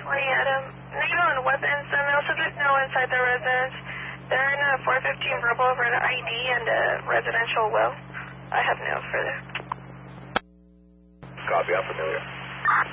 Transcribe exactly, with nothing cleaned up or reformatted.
twenty Adam. Negative on weapons. Um, it also there's no inside the residence. They're in a four fifteen verbal over an I D and a residential will. I have no further. Copy, I'm familiar.